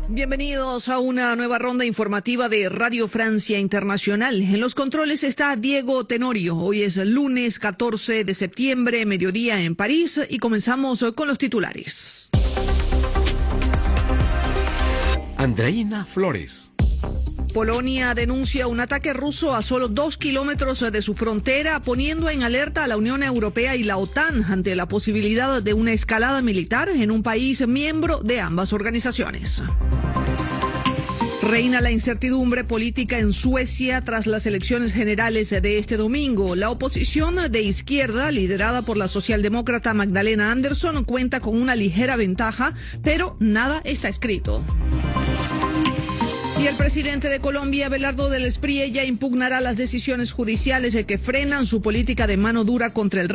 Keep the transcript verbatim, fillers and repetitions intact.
Bienvenidos a una nueva ronda informativa de Radio Francia Internacional. En los controles está Diego Tenorio. Hoy es lunes catorce de septiembre, mediodía en París, y comenzamos con los titulares. Andreina Flores. Polonia denuncia un ataque ruso a solo dos kilómetros de su frontera, poniendo en alerta a la Unión Europea y la OTAN ante la posibilidad de una escalada militar en un país miembro de ambas organizaciones. Reina la incertidumbre política en Suecia tras las elecciones generales de este domingo. La oposición de izquierda, liderada por la socialdemócrata Magdalena Andersson, cuenta con una ligera ventaja, pero nada está escrito. Y el presidente de Colombia, Abelardo del Espriella, impugnará las decisiones judiciales que frenan su política de mano dura contra el